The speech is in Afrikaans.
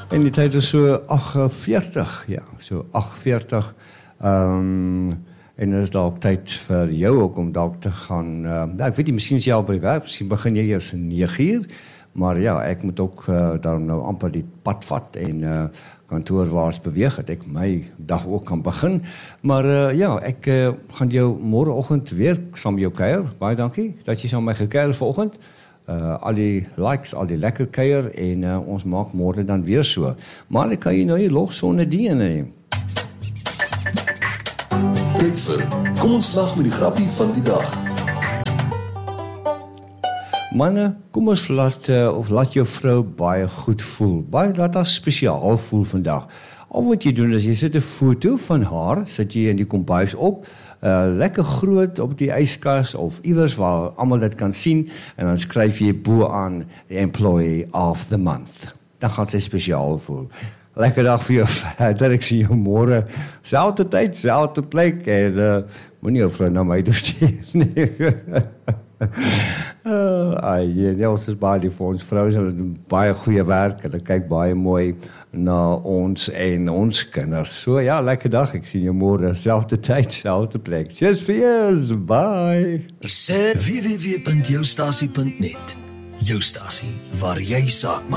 En die tyd is so 48, ja, so 48. En is dalk tyd vir jou ook om dalk te gaan, ek weet nie, miskien is jy al by die werk, miskien begin jy eers 9 uur, maar ja, ek moet ook daarom nou amper die pad vat en kantoorwaarts beweeg, dat ek my dag ook kan begin. Maar ja, ek gaan jou môreoggend weer saam met jou kuier. Baie dankie dat jy saam met my gekuier vanoggend. Al die likes, al die lekker kuier en ons maak môre dan weer so. Maar ek kan jy nou nie log sonder die nie. Kom ons lag met die grappie van die dag. Manne, kom ons laat jou vrou baie goed voel. Laat haar spesiaal voel vandag. Al wat jy doen is, jy sit 'n foto van haar, sit jy in die kombuis op, lekker groot op die yskas of iewers waar almal dit kan sien, en dan skryf jy bo aan the employee of the month. Dan gaan sy spesiaal voel. Lekker dag vir jou verder, ek sien jou môre, selfde tyd, selfde plek, en moenie jou vrou na my toe stuur nie. Ons is baie lief vir ons vrou, hulle doen baie goeie werk, hulle kyk baie mooi na ons en ons kinders. So ja, lekker dag, ek sien jou môre, selfde tyd, selfde plek. Just for years, bye. www.joustasie.net. Jou stasie, waar jy saak maak.